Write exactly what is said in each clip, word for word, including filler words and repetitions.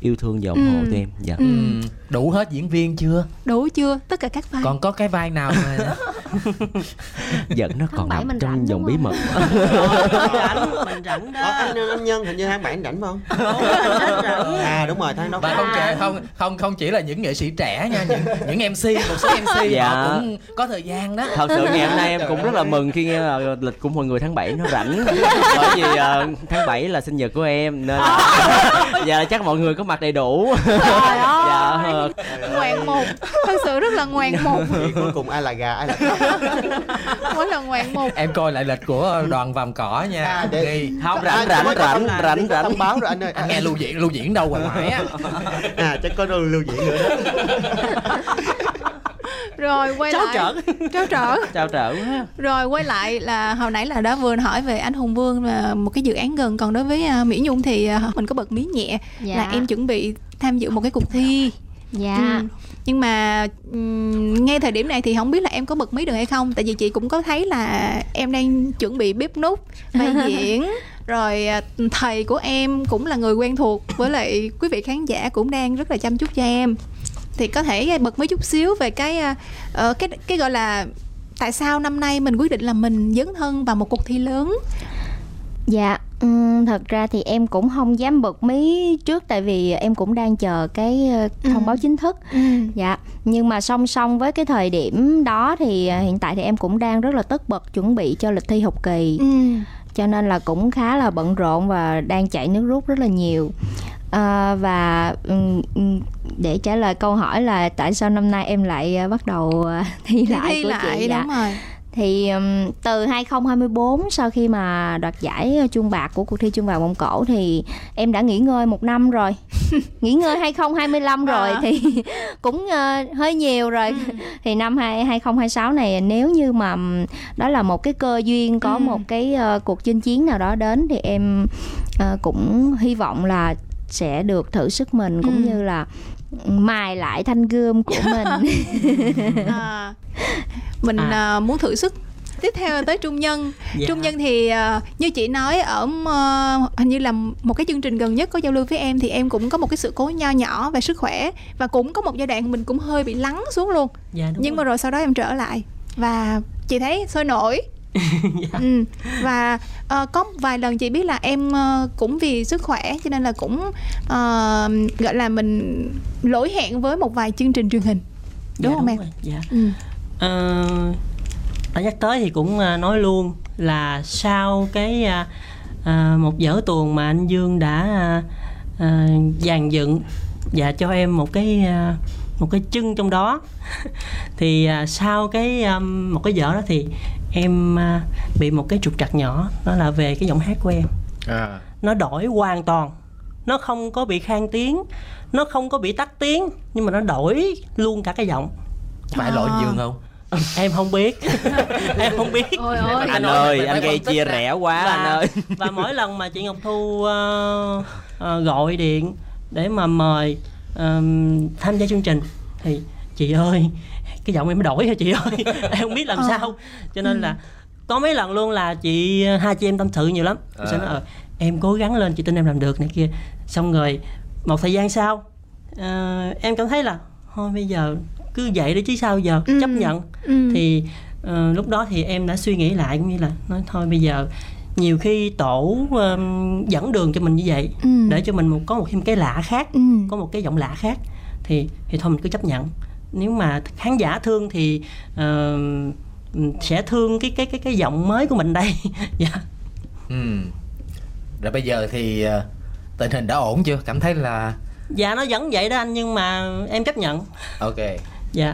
yêu thương và ủng hộ Ừ. tụi em. Dạ. Ừ. Ừ. Đủ hết diễn viên chưa? Đủ chưa? Tất cả các vai. Còn có cái vai nào mà Giận nó còn bảy nằm mình trong rảnh vòng đúng bí không? mật. Mình rảnh, mình rảnh Ờ, đó. anh, anh Nhân hình như tháng bảy anh rảnh phải không? Rất rảnh. À đúng rồi, tháng đó. và không chỉ không không không chỉ là những nghệ sĩ trẻ nha, những những em xê, một số em xê Dạ. họ cũng có thời gian đó. Thật sự ngày hôm nay em cũng rất là mừng khi nghe là lịch của mọi người tháng bảy nó rảnh. Bởi vì uh, tháng bảy là sinh nhật của em nên là dạ chắc mọi người có mặt đầy đủ. Trời ơi. Dạ. ờ, Ngoạn mục. Thật sự rất là ngoạn mục. Thì cuối cùng ai là gà ai là Mỗi lần ngoạn mục. Em coi lại lịch của đoàn Vàm Cỏ nha. À, để- Đi. Không À, rảnh chỉ rảnh mới có rảnh thông là rảnh đi có rảnh. thông báo rồi anh ơi. Anh nghe lưu diễn lưu diễn đâu hoài mãi á. À chắc có đâu lưu diễn nữa đó. Rồi quay Tráo lại. trở. Tráo trở. Trao trở quá. Rồi quay lại là hồi nãy là đã vừa hỏi về anh Hùng Vương là một cái dự án gần. Còn đối với uh, Mỹ Nhung thì uh, mình có bật mí nhẹ Dạ. là em chuẩn bị tham dự một cái cuộc thi. Dạ. Ừ. Nhưng mà um, ngay thời điểm này thì không biết là em có bật mí được hay không. Tại vì chị cũng có thấy là em đang chuẩn bị bếp núc, vai diễn. Rồi uh, thầy của em cũng là người quen thuộc. Với lại quý vị khán giả cũng đang rất là chăm chút cho em. Thì có thể bật mí chút xíu về cái uh, cái cái gọi là tại sao năm nay mình quyết định là mình dấn thân vào một cuộc thi lớn. Dạ, ừm, thật ra thì em cũng không dám bật mí trước tại vì em cũng đang chờ cái ờ, thông Ừ. báo chính thức. Ừ. Dạ, nhưng mà song song với cái thời điểm đó thì ờ, hiện tại thì em cũng đang rất là tất bật chuẩn bị cho lịch thi học kỳ. Ừ. Cho nên là cũng khá là bận rộn và đang chạy nước rút rất là nhiều. À, và ừm, ừm, để trả lời câu hỏi là tại sao năm nay em lại ờ, bắt đầu ờ, thi Thi, lại thi của lại chị. Dạ. đúng rồi. Thì um, từ hai không hai tư sau khi mà đoạt giải chuông bạc của cuộc thi chuông vàng Mông Cổ thì em đã nghỉ ngơi một năm rồi. Nghỉ ngơi hai không hai lăm rồi À. thì cũng uh, hơi nhiều rồi. Ừ. Thì năm hai không hai sáu này nếu như mà um, đó là một cái cơ duyên có Ừ. một cái uh, cuộc chinh chiến nào đó đến thì em uh, cũng hy vọng là sẽ được thử sức mình cũng Ừ. như là mài lại thanh gươm của mình. À, mình À. à, muốn thử sức. Tiếp theo là tới Trung Nhân. Dạ. Trung Nhân thì à, như chị nói ở à, hình như là một cái chương trình gần nhất có giao lưu với em thì em cũng có một cái sự cố nho nhỏ về sức khỏe và cũng có một giai đoạn mình cũng hơi bị lắng xuống luôn. Dạ, đúng Nhưng rồi. mà rồi sau đó em trở lại và chị thấy sôi nổi. Ừ. Và ờ, có vài lần chị biết là em ờ, cũng vì sức khỏe cho nên là cũng ờ, gọi là mình lỗi hẹn với một vài chương trình truyền hình, đúng Dạ, không em? rồi. Dạ. Ừ. Ờ, đã nhắc tới thì cũng à, nói luôn là sau cái à, à, một vở tuồng mà anh Dương đã à, à, dàn dựng và cho em một cái à, một cái chân trong đó thì à, sau cái um, một cái vở đó thì em à, bị một cái trục trặc nhỏ, đó là về cái giọng hát của em. À. Nó đổi hoàn toàn, nó không có bị khang tiếng, nó không có bị tắt tiếng, nhưng mà nó đổi luôn cả cái giọng. Phải lỗi Dương không? Em không biết. Em không biết. Ôi ôi. Anh ơi, anh gây chia rẽ quá anh ơi. Và mỗi lần mà chị Ngọc Thu ờ, ờ, gọi điện để mà mời ờ, tham gia chương trình thì chị ơi, cái giọng em nó đổi hả chị ơi? Em không biết làm Ờ. sao. Cho nên là có mấy lần luôn là chị hai chị em tâm sự nhiều lắm. À. Sẽ nói ờ, em cố gắng lên, chị tin em làm được này kia. Xong rồi một thời gian sau ờ, em cảm thấy là thôi bây giờ cứ vậy đi chứ sao giờ, Ừ. chấp nhận. Ừ. Thì ờ, lúc đó thì em đã suy nghĩ lại cũng như là nói thôi bây giờ nhiều khi tổ um, dẫn đường cho mình như vậy, Ừ. để cho mình một, có một thêm cái lạ khác, Ừ. có một cái giọng lạ khác thì thì thôi mình cứ chấp nhận. Nếu mà khán giả thương thì ờ, sẽ thương cái cái cái cái giọng mới của mình đây. Dạ. Ừ. Rồi bây giờ thì ờ, tình hình đã ổn chưa? Cảm thấy là Dạ nó vẫn vậy đó anh, nhưng mà em chấp nhận. ok. Dạ.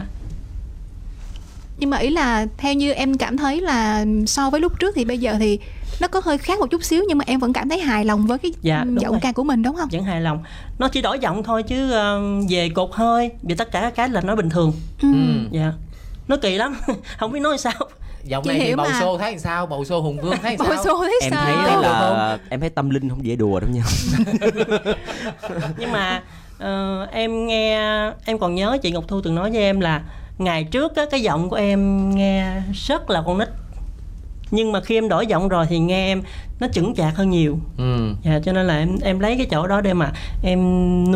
Nhưng mà ý là theo như em cảm thấy là so với lúc trước thì bây giờ thì nó có hơi khác một chút xíu, nhưng mà em vẫn cảm thấy hài lòng với cái Dạ, đúng giọng rồi. ca của mình đúng không? Vẫn hài lòng. Nó chỉ đổi giọng thôi chứ ờ, về cột hơi, về tất cả các cái là nó bình thường. Ừ. Ừ. Dạ. Nó kỳ lắm. Không biết nói sao. Giọng Chị này thì hiểu bầu mà. xô thấy làm sao? Bầu xô Hùng Vương thấy làm Bầu sao? xô thấy Em sao? thấy là em thấy tâm linh không dễ đùa đâu nha. Nhưng mà ờ, em nghe, em còn nhớ chị Ngọc Thu từng nói với em là ngày trước á, cái giọng của em nghe rất là con nít, nhưng mà khi em đổi giọng rồi thì nghe em nó chững chạc hơn nhiều. Ừ. Dạ, cho nên là em em lấy cái chỗ đó để mà em